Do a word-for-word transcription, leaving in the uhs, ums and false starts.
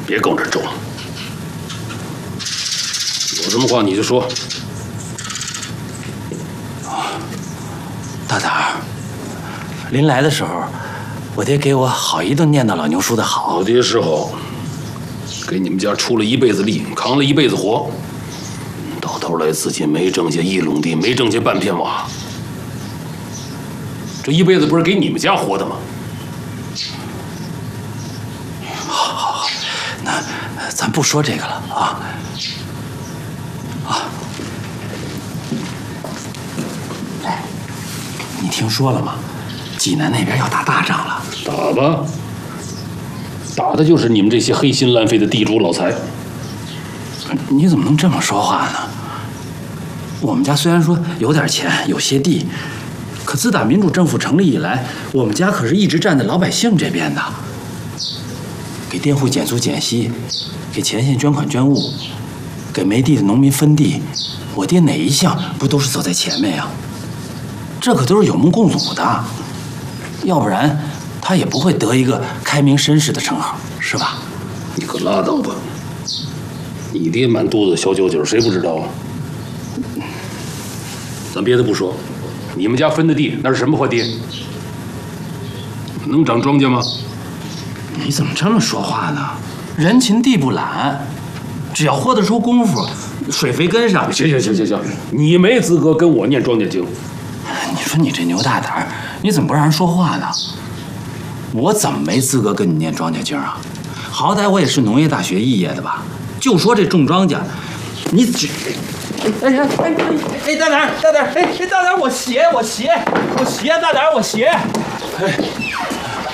别跟我这儿争了，有什么话你就说。 大胆儿，临来的时候，我爹给我好一顿念叨老牛叔的好。 老爹是好，给你们家出了一辈子力，扛了一辈子活，到头来自己没挣下一垄地，没挣下半片瓦。这一辈子不是给你们家活的吗？ 好，好，好，那咱不说这个了啊啊！哎，你听说了吗？济南那边要打大仗了。 打吧，打的就是你们这些黑心烂肺的地主老财。 你怎么能这么说话呢？我们家虽然说有点钱，有些地。可自打民主政府成立以来，我们家可是一直站在老百姓这边的，给佃户减租减息，给前线捐款捐物，给没地的农民分地，我爹哪一项不都是走在前面呀？这可都是有目共睹的，要不然他也不会得一个开明绅士的称号，是吧？ 你可拉倒吧！你爹满肚子小九九，谁不知道啊？咱别的不说。你们家分的地那是什么破地？能长庄稼吗？ 你怎么这么说话呢？人勤地不懒，只要豁得出功夫，水肥跟上。 行行行行行，你没资格跟我念庄稼经。 你说你这牛大胆儿，你怎么不让人说话呢？我怎么没资格跟你念庄稼经啊？好歹我也是农业大学肄业的吧？就说这种庄稼，你只……哎哎哎哎哎，大胆儿大胆儿，哎哎大胆儿，我鞋我鞋我鞋，大胆儿我鞋，哎。